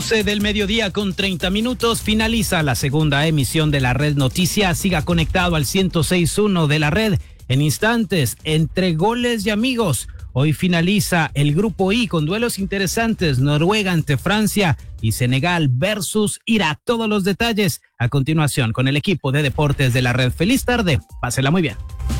Del mediodía con 30 minutos finaliza la segunda emisión de la Red Noticias. Siga conectado al 106.1 de la Red. En instantes, entre goles y amigos, hoy finaliza el Grupo I con duelos interesantes: Noruega ante Francia y Senegal versus Irak. Todos los detalles a continuación con el equipo de deportes de la Red. Feliz tarde, pásela muy bien.